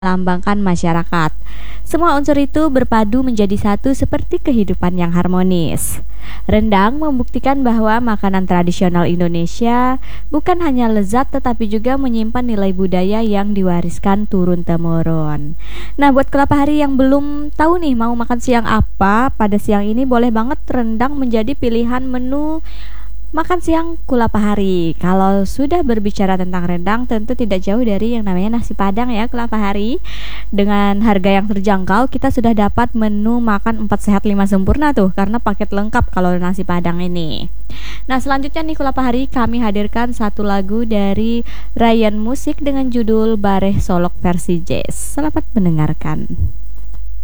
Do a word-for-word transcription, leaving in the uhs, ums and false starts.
melambangkan masyarakat. Semua unsur itu berpadu menjadi satu seperti kehidupan yang harmonis. Rendang membuktikan bahwa makanan tradisional Indonesia bukan hanya lezat tetapi juga menyimpan nilai budaya yang diwariskan turun-temurun. Nah, buat kelapa hari yang belum tahu nih mau makan siang apa, pada siang ini boleh banget rendang menjadi pilihan menu makan siang Kulapa Hari. Kalau sudah berbicara tentang rendang, tentu tidak jauh dari yang namanya nasi Padang ya Kulapa Hari. Dengan harga yang terjangkau, kita sudah dapat menu makan empat sehat lima sempurna tuh, karena paket lengkap kalau nasi Padang ini. Nah, selanjutnya nih Kulapa Hari kami hadirkan satu lagu dari Ryan Musik dengan judul Bareh Solok versi jazz. Selamat mendengarkan.